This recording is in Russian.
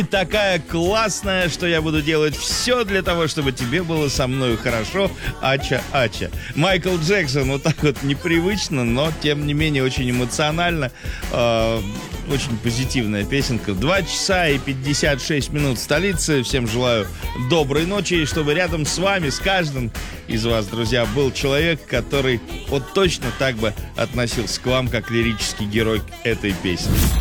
такая классная, что я буду делать все для того, чтобы тебе было со мной хорошо. Ача-ача. Майкл Джексон, вот так вот непривычно, но тем не менее очень эмоционально. Очень позитивная песенка. 2 часа и 56 минут в столице. Всем желаю доброй ночи, и чтобы рядом с вами, с каждым из вас, друзья, был человек, который вот точно так бы относился к вам, как лирический герой этой песни.